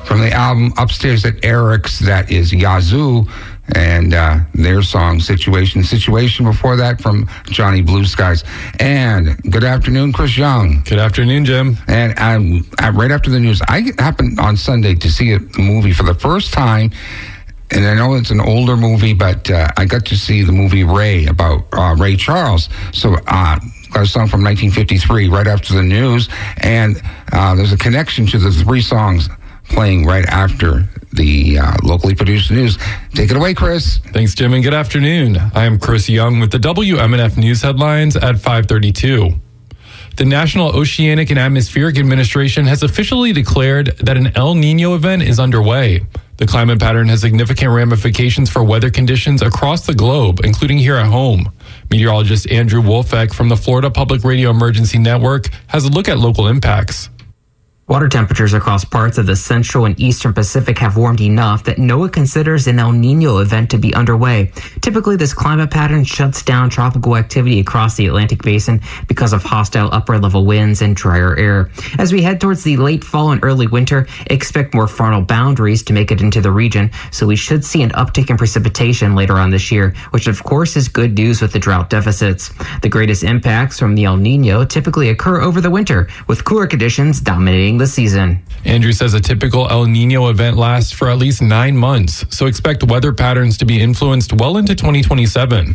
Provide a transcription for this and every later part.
From the album Upstairs at Eric's, that is Yazoo, and their song Situation. Before that from Johnny Blue Skies. And good afternoon, Chris Young. Good afternoon, Jim. And right after the news, I happened on Sunday to see a movie for the first time. And I know it's an older movie, but I got to see the movie Ray about Ray Charles. So got a song from 1953 right after the news. And there's a connection to the three songs playing right after the locally produced news. Take it away, Chris. Thanks, Jim, and good afternoon. I am Chris Young with the WMNF News headlines at 5:32. The National Oceanic and Atmospheric Administration has officially declared that an El Niño event is underway. The climate pattern has significant ramifications for weather conditions across the globe, including here at home. Meteorologist Andrew Wolfeck from the Florida Public Radio Emergency Network has a look at local impacts. Water temperatures across parts of the central and eastern Pacific have warmed enough that NOAA considers an El Niño event to be underway. Typically, this climate pattern shuts down tropical activity across the Atlantic basin because of hostile upper-level winds and drier air. As we head towards the late fall and early winter, expect more frontal boundaries to make it into the region, so we should see an uptick in precipitation later on this year, which of course is good news with the drought deficits. The greatest impacts from the El Niño typically occur over the winter, with cooler conditions dominating the season. Andrew says a typical El Niño event lasts for at least 9 months, so expect weather patterns to be influenced well into 2027.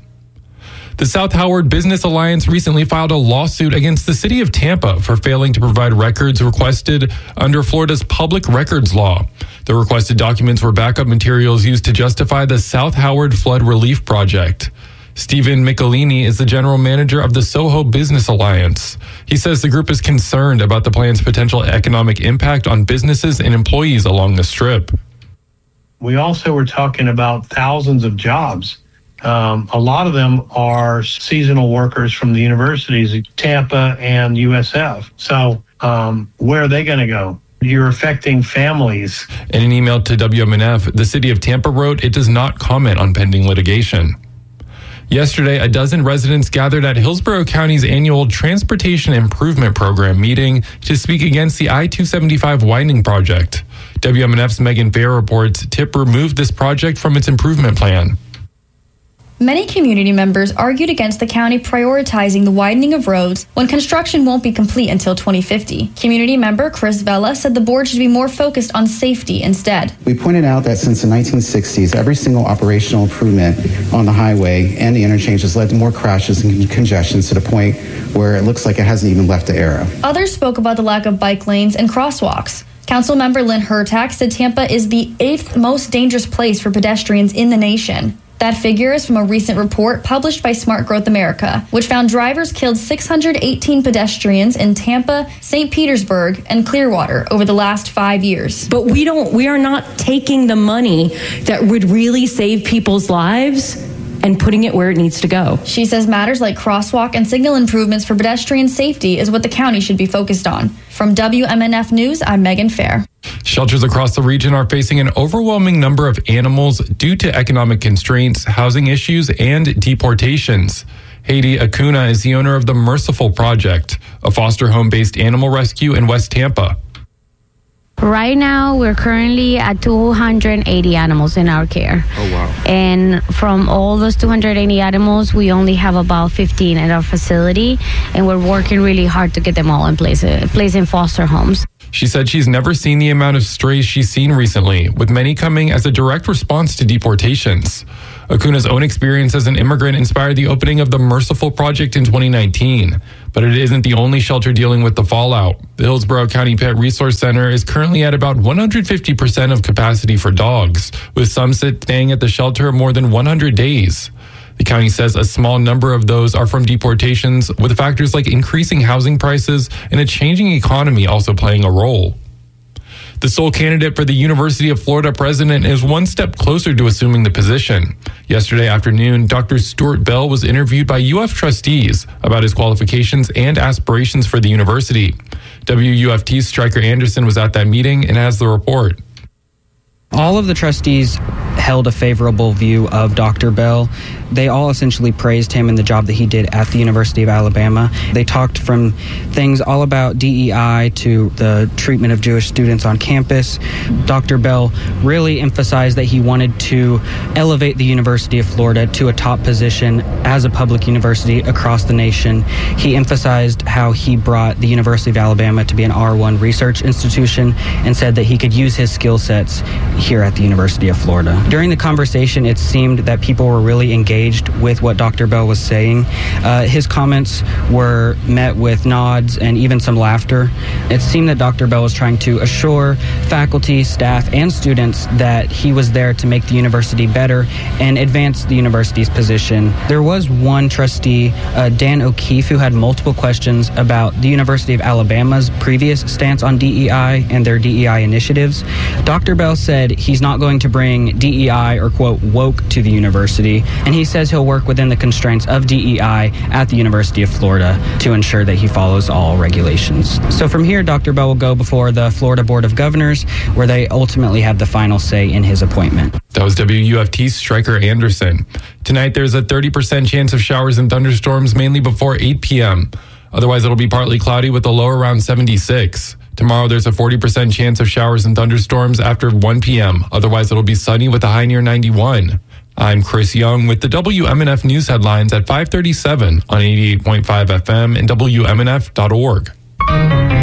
The South Howard Business Alliance recently filed a lawsuit against the city of Tampa for failing to provide records requested under Florida's public records law. The requested documents were backup materials used to justify the South Howard Flood Relief Project. Stephen Michelini is the general manager of the Soho Business Alliance. He says the group is concerned about the plan's potential economic impact on businesses and employees along the Strip. We also were talking about thousands of jobs. A lot of them are seasonal workers from the universities, Tampa and USF. So where are they going to go? You're affecting families. In an email to WMNF, the city of Tampa wrote it does not comment on pending litigation. Yesterday, a dozen residents gathered at Hillsborough County's annual Transportation Improvement Program meeting to speak against the I-275 widening project. WMNF's Megan Fair reports TIP removed this project from its improvement plan. Many community members argued against the county prioritizing the widening of roads when construction won't be complete until 2050. Community member Chris Vela said the board should be more focused on safety instead. We pointed out that since the 1960s, every single operational improvement on the highway and the interchange has led to more crashes and congestions to the point where it looks like it hasn't even left the era. Others spoke about the lack of bike lanes and crosswalks. Councilmember Lynn Hertak said Tampa is the 8th most dangerous place for pedestrians in the nation. That figure is from a recent report published by Smart Growth America, which found drivers killed 618 pedestrians in Tampa, St. Petersburg, and Clearwater over the last 5 years. But we are not taking the money that would really save people's lives and putting it where it needs to go. She says matters like crosswalk and signal improvements for pedestrian safety is what the county should be focused on. From WMNF News, I'm Megan Fair. Shelters across the region are facing an overwhelming number of animals due to economic constraints, housing issues, and deportations. Haiti Acuna is the owner of the Merciful Project, a foster home-based animal rescue in West Tampa. Right now, we're currently at 280 animals in our care. Oh, wow. And from all those 280 animals, we only have about 15 at our facility, and we're working really hard to get them all in place in foster homes. She said she's never seen the amount of strays she's seen recently, with many coming as a direct response to deportations. Acuna's own experience as an immigrant inspired the opening of the Merciful Project in 2019. But it isn't the only shelter dealing with the fallout. The Hillsborough County Pet Resource Center is currently at about 150% of capacity for dogs, with some staying at the shelter more than 100 days. The county says a small number of those are from deportations, with factors like increasing housing prices and a changing economy also playing a role. The sole candidate for the University of Florida president is one step closer to assuming the position. Yesterday afternoon, Dr. Stuart Bell was interviewed by UF trustees about his qualifications and aspirations for the university. WUFT's Stryker Anderson was at that meeting and has the report. All of the trustees held a favorable view of Dr. Bell. They all essentially praised him and the job that he did at the University of Alabama. They talked from things all about DEI to the treatment of Jewish students on campus. Dr. Bell really emphasized that he wanted to elevate the University of Florida to a top position as a public university across the nation. He emphasized how he brought the University of Alabama to be an R1 research institution and said that he could use his skill sets here at the University of Florida. During the conversation, it seemed that people were really engaged with what Dr. Bell was saying. His comments were met with nods and even some laughter. It seemed that Dr. Bell was trying to assure faculty, staff, and students that he was there to make the university better and advance the university's position. There was one trustee, Dan O'Keefe, who had multiple questions about the University of Alabama's previous stance on DEI and their DEI initiatives. Dr. Bell said he's not going to bring DEI or, quote, woke to the university, and he says he'll work within the constraints of DEI at the University of Florida to ensure that he follows all regulations. So from here, Dr. Bell will go before the Florida Board of Governors, where they ultimately have the final say in his appointment. That was WUFT's Stryker Anderson. Tonight, there's a 30% chance of showers and thunderstorms, mainly before 8 p.m. Otherwise, it'll be partly cloudy with a low around 76. Tomorrow, there's a 40% chance of showers and thunderstorms after 1 p.m. Otherwise, it'll be sunny with a high near 91. I'm Chris Young with the WMNF News headlines at 5:37 on 88.5 FM and WMNF.org.